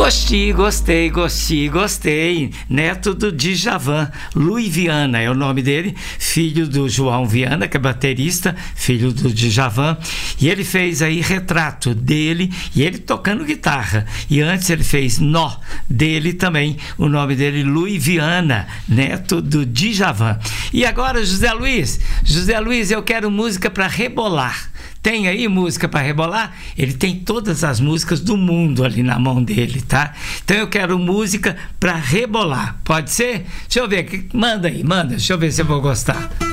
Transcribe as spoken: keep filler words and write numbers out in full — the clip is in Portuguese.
Gostei, gostei, gostei, gostei. Neto do Djavan, Luiz Viana é o nome dele, filho do João Viana, que é baterista, filho do Djavan. E ele fez aí Retrato dele, e ele tocando guitarra. E antes ele fez Nó dele também, o nome dele Luiz Viana, neto do Djavan. E agora, José Luiz, José Luiz, eu quero música para rebolar. Tem aí música para rebolar? Ele tem todas as músicas do mundo ali na mão dele, tá? Então eu quero música para rebolar. Pode ser? Deixa eu ver. Manda aí, manda. Deixa eu ver se eu vou gostar.